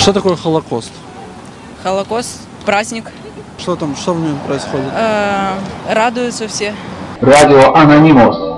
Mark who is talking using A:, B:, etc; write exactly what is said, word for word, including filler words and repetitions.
A: Что такое Холокост?
B: Холокост, праздник.
A: Что там, что в нем происходит?
B: Э, радуются все.
C: Радио Анонимус.